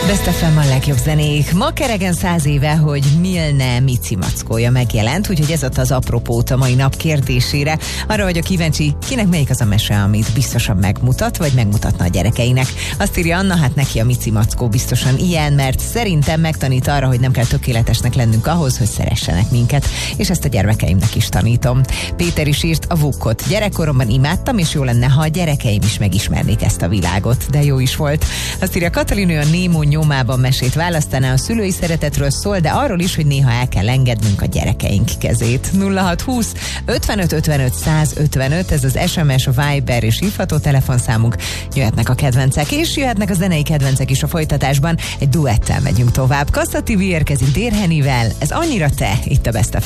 Best FM a legjobb zenék. Ma keregen 100 éve, hogy Milne Mici Mackója megjelent, úgyhogy ez ott az apropót a mai nap kérdésére. Arra vagyok kíváncsi, kinek melyik az a mese, amit biztosan megmutat, vagy megmutatna a gyerekeinek. Azt írja Anna, hát neki a Mici Mackó biztosan ilyen, mert szerintem megtanít arra, hogy nem kell tökéletesnek lennünk ahhoz, hogy szeressenek minket, és ezt a gyermekeimnek is tanítom. Péter is írt a Vukkot. Gyerekkoromban imádtam, és jó lenne, ha a gyerekeim is megismernék ezt a világot, de jó is volt. Azt írja Katalin, ő a Némó nyomában mesét választaná, a szülői szeretetről szól, de arról is, hogy néha el kell engednünk a gyerekeink kezét. 0620 55 55 155, ez az SMS, Viber és hívható telefonszámunk. Jöhetnek a kedvencek, és jöhetnek a zenei kedvencek is a folytatásban. Egy duettel megyünk tovább. Kassa TV érkezik Dérhenivel, ez annyira te, itt a Best